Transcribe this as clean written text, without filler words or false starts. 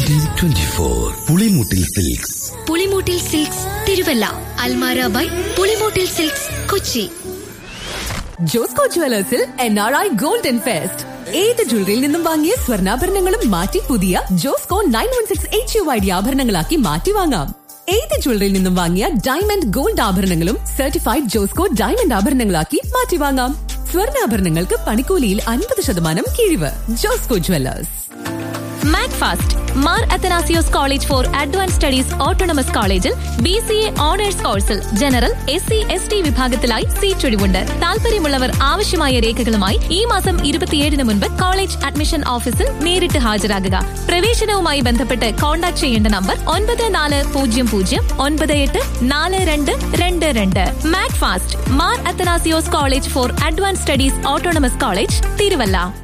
1924 Pulimoottil silks. Pulimoottil silks Thiruvalla. Almara by Pulimoottil silks Kochi. Josco ജുവലേഴ്സിൽ NRI golden fest. ഏത് ജ്വല്ലറിയിൽ നിന്നും വാങ്ങിയ സ്വർണ്ണാഭരണങ്ങളും മാറ്റി പുതിയ ജോസ്കോ 916 HUID ആഭരണങ്ങളാക്കി മാറ്റി വാങ്ങാം. ഏത് ജ്വല്ലറിയിൽ നിന്നും വാങ്ങിയ ഡയമണ്ട് ഗോൾഡ് ആഭരണങ്ങളും സർട്ടിഫൈഡ് ജോസ്കോ ഡയമണ്ട് ആഭരണങ്ങളാക്കി മാറ്റി വാങ്ങാം. സ്വർണ്ണാഭരണങ്ങൾക്ക് പണിക്കൂലിയിൽ 50% കിഴിവ്. Josco jewellers. Macfast Mar Athanasios college four advance studies autonomous കോളേജിൽ BCA ഓണേഴ്സ് കോഴ്സിൽ ജനറൽ SC ST വിഭാഗത്തിലായി സീറ്റ് ഒഴിവുണ്ട്. താല്പര്യമുള്ളവർ ആവശ്യമായ രേഖകളുമായി ഈ മാസം 27 മുൻപ് കോളേജ് അഡ്മിഷൻ ഓഫീസിൽ നേരിട്ട് ഹാജരാകുക. പ്രവേശനവുമായി ബന്ധപ്പെട്ട് കോൺടാക്ട് ചെയ്യേണ്ട number 9400984222. Macfast Mar Athanasios college four advance studies autonomous college Thiruvalla.